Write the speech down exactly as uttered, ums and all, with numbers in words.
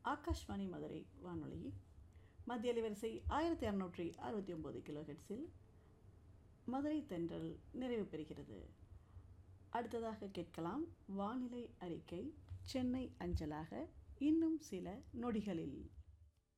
ஆகாஷ்வாணி மதுரை வானொலி மத்திய அலைவரிசை ஆயிரத்தி அறுநூற்றி அறுபத்தி ஒம்பது கிலோ ஹெர்ட்ஸில் மதுரை தென்றல் நிறைவு பெறுகிறது. அடுத்ததாக கேட்கலாம் வானிலை அறிக்கை சென்னை அஞ்சலாக இன்னும் சில நொடிகளில்.